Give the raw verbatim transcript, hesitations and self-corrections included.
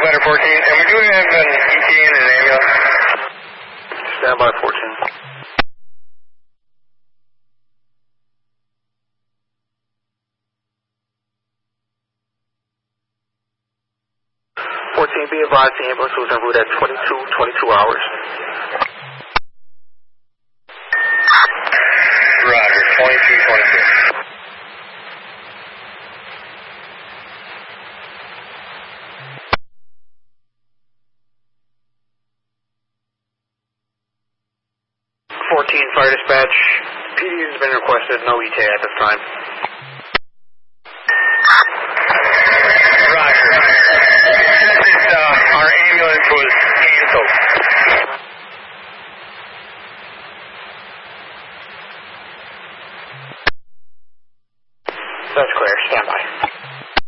Letter fourteen, and we do have an E T A and an ambulance. Stand by fourteen. fourteen, be advised the ambulance was en route at twenty-two, twenty-two hours. Roger, twenty-two, twenty-two. fourteen, fire dispatch. P D has been requested, no E T A at this time. Roger. Since uh, our ambulance was canceled. That's clear, stand by.